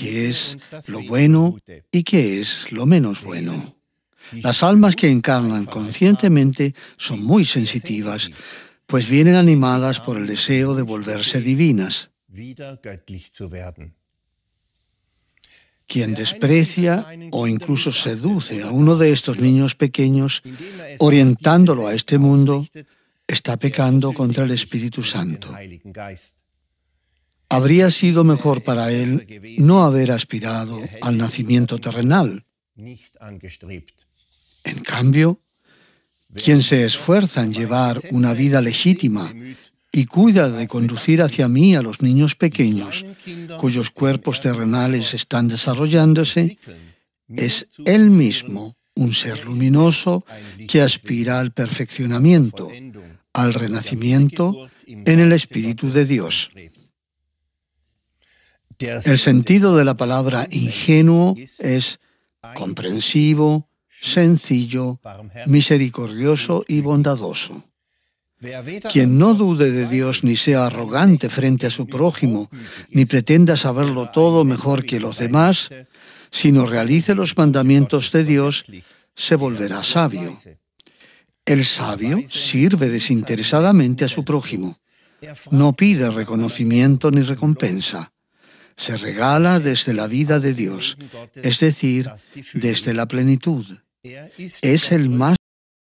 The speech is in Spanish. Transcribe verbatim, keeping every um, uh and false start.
qué es lo bueno y qué es lo menos bueno. Las almas que encarnan conscientemente son muy sensitivas, pues vienen animadas por el deseo de volverse divinas. Quien desprecia o incluso seduce a uno de estos niños pequeños, orientándolo a este mundo, está pecando contra el Espíritu Santo. Habría sido mejor para él no haber aspirado al nacimiento terrenal. En cambio, quien se esfuerza en llevar una vida legítima y cuida de conducir hacia mí a los niños pequeños, cuyos cuerpos terrenales están desarrollándose, es él mismo un ser luminoso que aspira al perfeccionamiento, al renacimiento en el Espíritu de Dios. El sentido de la palabra ingenuo es comprensivo, sencillo, misericordioso y bondadoso. Quien no dude de Dios ni sea arrogante frente a su prójimo, ni pretenda saberlo todo mejor que los demás, sino realice los mandamientos de Dios, se volverá sabio. El sabio sirve desinteresadamente a su prójimo. No pide reconocimiento ni recompensa. Se regala desde la vida de Dios, es decir, desde la plenitud. Es el más